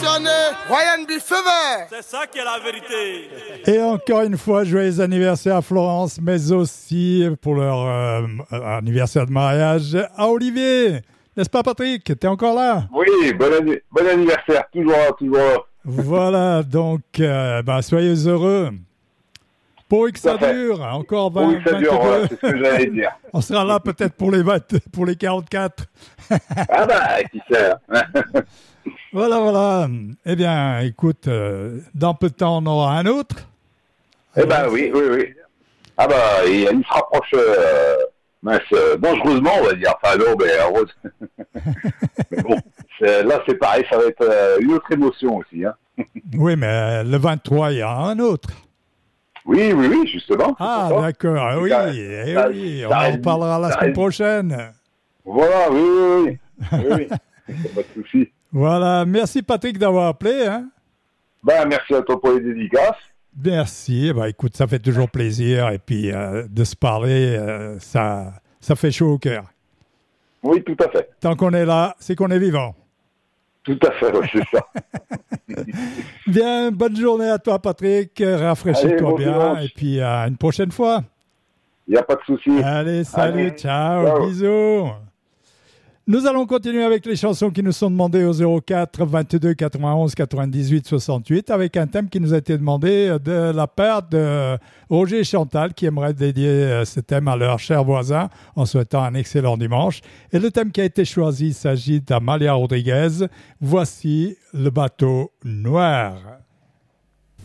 passionné, Ryan B. Fever. C'est ça qui est la vérité. Et encore une fois, joyeux anniversaire à Florence, mais aussi pour leur anniversaire de mariage à Olivier. N'est-ce pas, Patrick? T'es encore là? Oui, bon anniversaire, toujours. Voilà, donc, soyez heureux. Pour que ça dure, encore 20, pour que ça dure, voilà, c'est ce que j'allais dire. On sera là peut-être pour les 44. Ah qui sait. Voilà. Eh bien, écoute, dans peu de temps, on aura un autre. Oui. Ah il se rapproche dangereusement, on va dire. Enfin, non, mais bon, là, c'est pareil, ça va être une autre émotion aussi. Hein. Oui, mais le 23, il y a un autre. Oui, justement. Ah, d'accord, oui, on en parlera la semaine prochaine. Voilà, oui. Pas de souci. Voilà, merci Patrick d'avoir appelé. Hein. Merci à toi pour les dédicaces. Merci, écoute, ça fait toujours plaisir et puis de se parler, ça fait chaud au cœur. Oui, tout à fait. Tant qu'on est là, c'est qu'on est vivant. Tout à fait, c'est ça. Bien, bonne journée à toi Patrick, rafraîchis-toi bien dimanche. Et puis à une prochaine fois. Il n'y a pas de souci. Allez, salut, ciao, bisous. Nous allons continuer avec les chansons qui nous sont demandées au 04 22 91 98 68 avec un thème qui nous a été demandé de la part de Roger et Chantal qui aimeraient dédier ce thème à leurs chers voisins en souhaitant un excellent dimanche. Et le thème qui a été choisi s'agit d'Amalia Rodriguez. Voici le bateau noir.